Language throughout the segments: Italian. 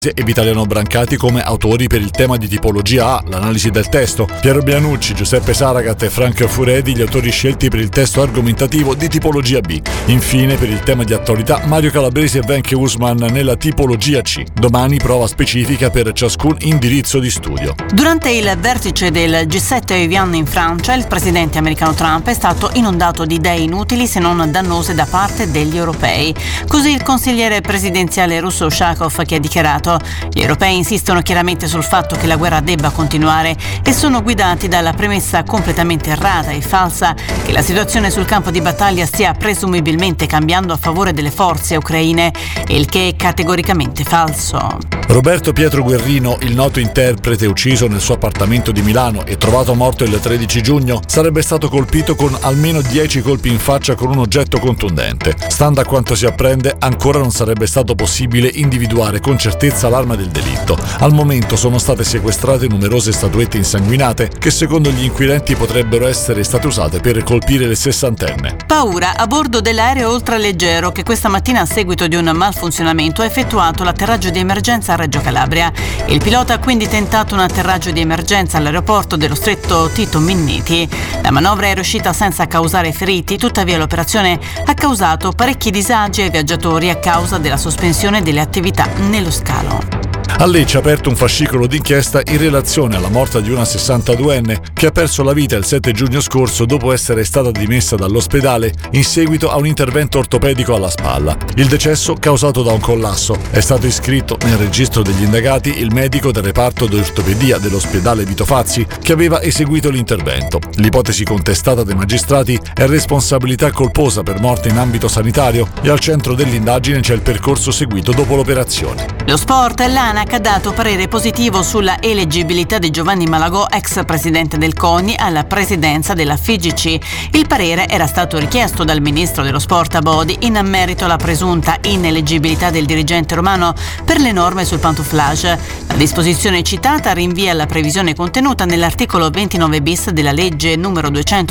e Vitaliano Brancati come autori per il tema di tipologia A, l'analisi del testo, Piero Bianucci, Giuseppe Saragat e Frank Furedi gli autori scelti per il testo argomentativo di tipologia B. Infine, per il tema di attualità, Mario Calabresi e Wenche Usman nella tipologia C. Domani prova specifica per ciascun indirizzo di studio. Durante il vertice del G7 a Evian in Francia, il presidente americano Trump è stato inondato di idee inutili se non dannose da parte degli europei. Così il consigliere presidenziale russo Ushakov, che ha dichiarato: gli europei insistono chiaramente sul fatto che la guerra debba continuare e sono guidati dalla premessa completamente errata e falsa che la situazione sul campo di battaglia stia presumibilmente cambiando a favore delle forze ucraine, il che è categoricamente falso. Roberto Pietro Guerrino, il noto interprete ucciso nel suo appartamento di Milano e trovato morto il 13 giugno, sarebbe stato colpito con almeno 10 colpi in faccia con un oggetto contundente. Stando a quanto si apprende, ancora non sarebbe stato possibile individuare con certezza l'arma del delitto. Al momento sono state sequestrate numerose statuette insanguinate che secondo gli inquirenti potrebbero essere state usate per colpire le sessantenne. Paura a bordo dell'aereo ultraleggero che questa mattina, a seguito di un malfunzionamento, ha effettuato l'atterraggio di emergenza a Reggio Calabria. Il pilota ha quindi tentato un atterraggio di emergenza all'aeroporto dello Stretto Tito Minniti. La manovra è riuscita senza causare feriti, tuttavia l'operazione ha causato parecchi disagi ai viaggiatori a causa della sospensione delle attività nello scalo. A Lecce ha aperto un fascicolo d'inchiesta in relazione alla morte di una 62enne che ha perso la vita il 7 giugno scorso dopo essere stata dimessa dall'ospedale in seguito a un intervento ortopedico alla spalla. Il decesso, causato da un collasso, è stato iscritto nel registro degli indagati il medico del reparto di ortopedia dell'ospedale Vito Fazzi che aveva eseguito l'intervento. L'ipotesi contestata dai magistrati è responsabilità colposa per morte in ambito sanitario e al centro dell'indagine c'è il percorso seguito dopo l'operazione. Lo sport, l'ANAC ha dato parere positivo sulla eleggibilità di Giovanni Malagò, ex presidente del CONI, alla presidenza della FIGC. Il parere era stato richiesto dal ministro dello sport Abodi in merito alla presunta ineleggibilità del dirigente romano per le norme sul pantouflage. La disposizione citata rinvia alla previsione contenuta nell'articolo 29 bis della legge numero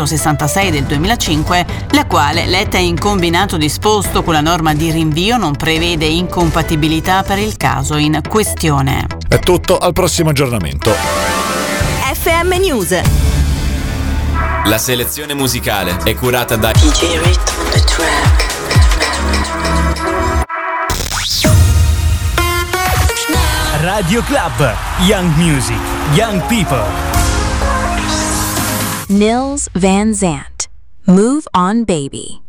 266 del 2005, la quale, letta in combinato disposto con la norma di rinvio, non prevede incompatibilità per il caso in questione. È tutto, al prossimo aggiornamento. FM News. La selezione musicale è curata da DJ Rhythm on the track. Radio Club, Young Music, Young People. Nils Van Zandt, Move On Baby.